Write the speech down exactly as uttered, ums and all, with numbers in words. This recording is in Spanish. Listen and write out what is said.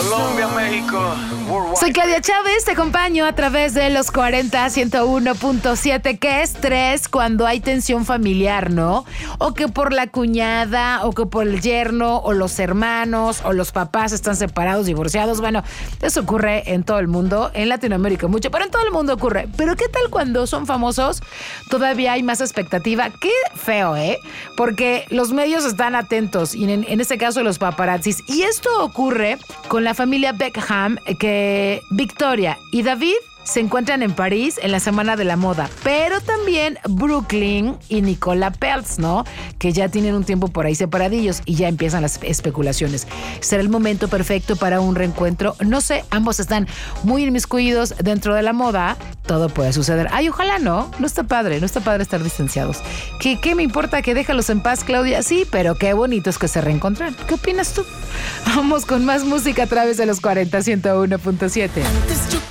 Colombia, México, worldwide. Soy Claudia Chávez, te acompaño a través de los cuarenta, ciento uno punto siete. Qué estrés cuando hay tensión familiar, ¿no? O que por la cuñada, o que por el yerno, o los hermanos, o los papás están separados, divorciados. Bueno, eso ocurre en todo el mundo, en Latinoamérica mucho, pero en todo el mundo ocurre. Pero ¿qué tal cuando son famosos? Todavía hay más expectativa. Qué feo, ¿eh? Porque los medios están atentos, y en, en este caso los paparazzis. Y esto ocurre con la familia Beckham, que Victoria y David se encuentran en París en la Semana de la Moda, pero también Brooklyn y Nicola Peltz, ¿no? Que ya tienen un tiempo por ahí separadillos y ya empiezan las especulaciones. ¿Será el momento perfecto para un reencuentro? No sé, ambos están muy inmiscuidos dentro de la moda. Todo puede suceder. Ay, ojalá no. No está padre, no está padre estar distanciados. ¿Qué, qué me importa que déjalos en paz, Claudia? Sí, pero qué bonito es que se reencontran. ¿Qué opinas tú? Vamos con más música a través de los cuarenta, ciento uno punto siete. Antes yo